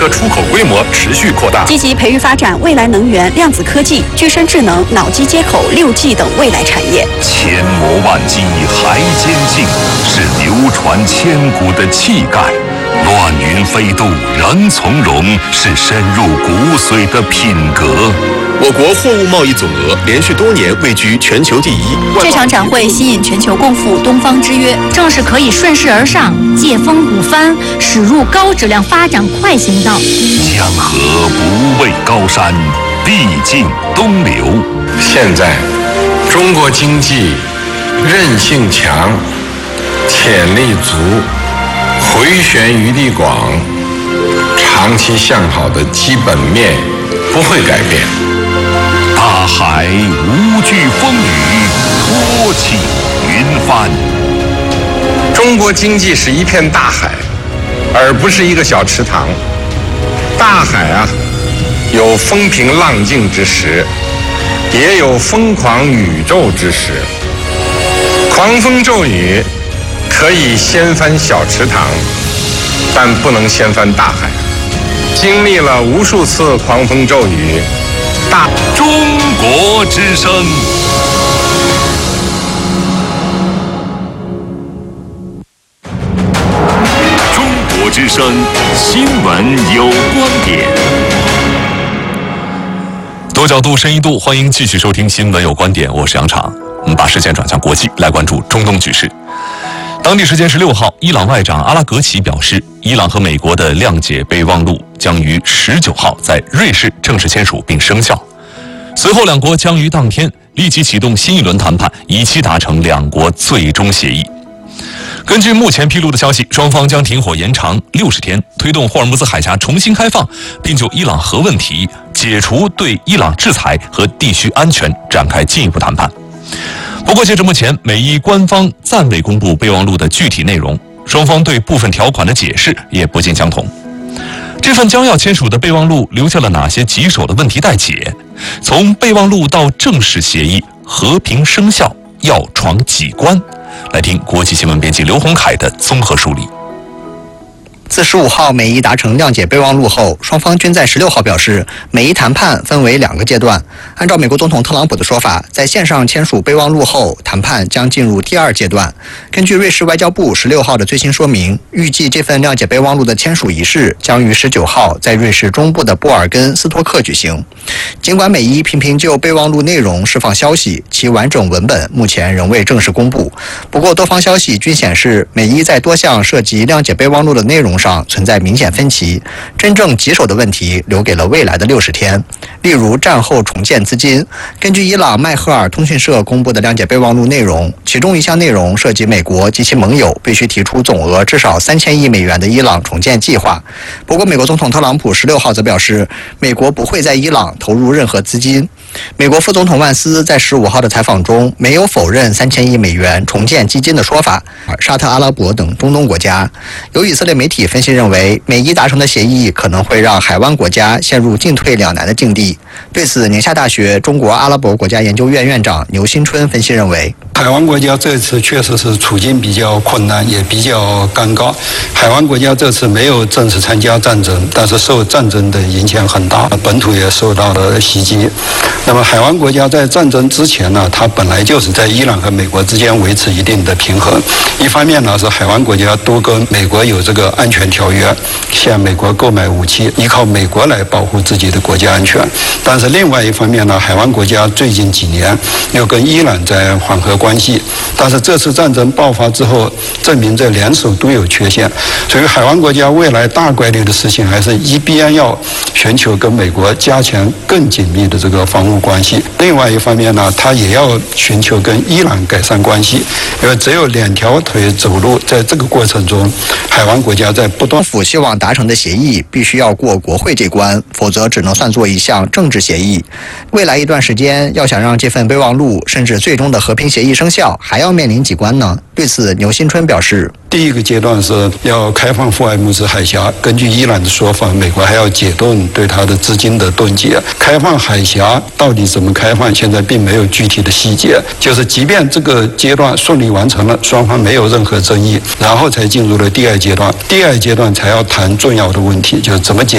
车出口规模持续扩大， 积极培育发展未来能源、量子科技、具身智能、脑机接口、6G 等未来产业。 千磨万击还坚劲，是流传千古的气概。乱云飞渡人从容，是深入骨髓的品格。 我国货物贸易总额连续多年位居全球第一。 这场展会吸引全球共赴东方之约， 正是可以顺势而上、借风鼓帆，驶入高质量发展快行道。 江河不畏高山，必尽东流。 现在，中国经济韧性强，潜力足，回旋余地广，长期向好的基本面不会改变。 大海无惧风雨，托起云帆。 中国经济是一片大海，而不是一个小池塘。大海啊，有风平浪静之时，也有疯狂宇宙之时。狂风骤雨可以掀翻小池塘，但不能掀翻大海。经历了无数次狂风骤雨， 中国之声。中国之声新闻有观点。多角度、深一度，欢迎继续收听新闻有观点，我是杨昶。我们把视线转向国际，来关注中东局势。当地时间16号，伊朗外长阿拉格齐表示，伊朗和美国的谅解备忘录将于19号在瑞士正式签署并生效。随后，两国将于当天立即启动新一轮谈判，以期达成两国最终协议。根据目前披露的消息，双方将停火延长60天，推动霍尔木兹海峡重新开放，并就伊朗核问题、解除对伊朗制裁和地区安全展开进一步谈判。不过，截至目前，美伊官方暂未公布备忘录的具体内容，双方对部分条款的解释也不尽相同。这份将要签署的备忘录留下了哪些棘手的问题待解？从备忘录到正式协议和平生效，要闯几关？来听国际新闻编辑刘洪凯的综合梳理。 自15号美伊达成谅解备忘录后，双方均在16号表示，美伊谈判分为2个阶段。按照美国总统特朗普的说法，在线上签署备忘录后，谈判将进入第2阶段。根据瑞士外交部16号的最新说明，预计这份谅解备忘录的签署仪式将于19号在瑞士中部的波尔根斯托克举行。尽管美伊频频就备忘录内容释放消息，其完整文本目前仍未正式公布。不过，多方消息均显示，美伊在多项涉及谅解备忘录的内容上存在明显分歧，真正棘手的问题留给了未来的60天。例如战后重建资金，根据伊朗迈赫尔通讯社公布的谅解备忘录内容，其中一项内容涉及美国及其盟友必须提出总额至少3000亿美元的伊朗重建计划。不过，美国总统特朗普16号则表示，美国不会在伊朗投入任何资金。美国副总统万斯在15号的采访中没有否认3000亿美元重建基金的说法。沙特阿拉伯等中东国家，有以色列媒体分析认为，美伊达成的协议可能会让海湾国家陷入进退两难的境地。对此，宁夏大学中国阿拉伯国家研究院院长牛新春分析认为， 海湾国家这次确实是处境比较困难，也比较尴尬。海湾国家这次没有正式参加战争，但是受战争的影响很大，本土也受到了袭击。那么海湾国家在战争之前呢，它本来就是在伊朗和美国之间维持一定的平衡。一方面呢，是海湾国家多跟美国有这个安全条约，向美国购买武器，依靠美国来保护自己的国家安全。但是另外一方面呢，海湾国家最近几年又跟伊朗在缓和关系，但是这次战争爆发之后，证明这联手都有缺陷，所以海湾国家未来大概率的事情还是一边要寻求跟美国加强更紧密的这个防务关系，另外一方面呢，它也要寻求跟伊朗改善关系，因为只有2条腿走路，在这个过程中，海湾国家在不断。 政府希望达成的协议必须要过国会这关，否则只能算作一项政治协议。未来一段时间，要想让这份备忘录甚至最终的和平协议生效，还要面临几关呢？对此，牛新春表示， 第一个阶段是要开放霍尔木兹海峡，根据伊朗的说法，美国还要解冻对它的资金的冻结。开放海峡到底怎么开放，现在并没有具体的细节，就是即便这个阶段顺利完成了，双方没有任何争议，然后才进入了第2阶段。第2阶段才要谈重要的问题，就是怎么解